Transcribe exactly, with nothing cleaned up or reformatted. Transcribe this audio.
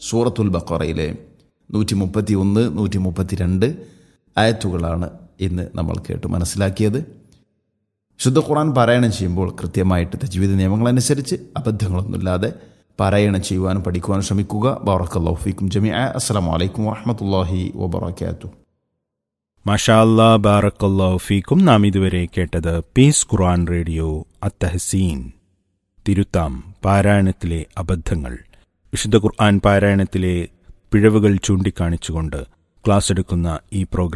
സൂറത്തുൽ ബഖറയിലെ നൂറ്റി മുപ്പത്തി ഒന്ന് നൂറ്റി മുപ്പത്തി രണ്ട് ആയത്തുകളാണ് ഇന്ന് നമ്മൾ കേട്ട് മനസ്സിലാക്കിയത്. ശുദ്ധ ഖുർആൻ പാരായണം ചെയ്യുമ്പോൾ കൃത്യമായിട്ട് തജ്വീദ് നിയമങ്ങളനുസരിച്ച് അബദ്ധങ്ങളൊന്നുമില്ലാതെ പാരായണം ചെയ്യുവാനും പഠിക്കുവാനും ശ്രമിക്കുക. ബറക്കല്ലാഹു ഫീക്കും ജമീഅ. അസ്സലാമു അലൈക്കും വറഹ്മത്തുള്ളാഹി വബറകാതുഹു. മാഷാ അല്ലാ, ബാറക്കല്ലാഹു ഫീക്കും. നാം ഇതുവരെ കേട്ടത് പീസ് ഖുർആൻ റേഡിയോ അത്തഹസീൻ. തിരുത്താം പാരായണത്തിലെ അബദ്ധങ്ങൾ. വിശുദ്ധ ഖുർആൻ പാരായണത്തിലെ പിഴവുകൾ ചൂണ്ടിക്കാണിച്ചുകൊണ്ട് ക്ലാസ് എടുക്കുന്ന ഈ പ്രോഗ്രാം